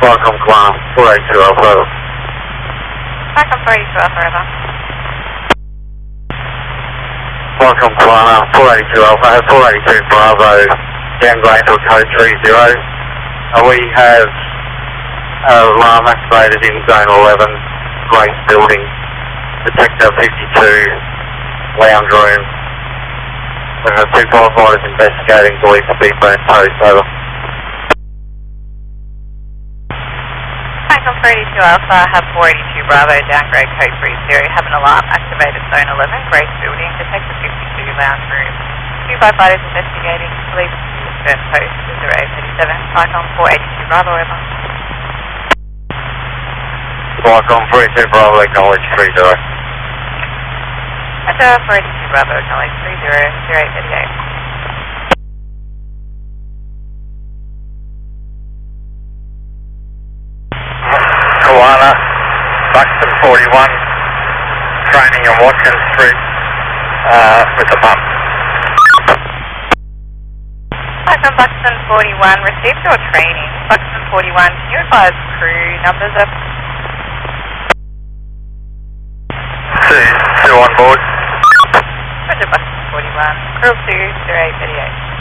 Welcome, Climb 482 Alpha. Welcome 482 Alpha, over. Welcome, Climb 482 Alpha. 482 Bravo, downgrade to code 30. We have alarm activated in zone 11, Grace building, detector 52, lounge room. We have two firefighters investigating, believe to be burnt toast, over. Welcome 482 Alpha, have 482 Bravo, downgrade code 30, have an alarm activated zone 11, Grace building, detector 52, lounge room. Two firefighters investigating, believe to be burnt toast, 0837, Cyclone 482 Bravo, over. Welcome 482 Bravo, acknowledge 30. Roger, 482 Bravo, acknowledge 30, 0838. Koala, Buxton 41, training on Watkins Street with the pump. Welcome Buxton 41, received your training. Buxton 41, can you advise crew numbers of? Two on board. Roger, Buxton 41, crew 2, 0838.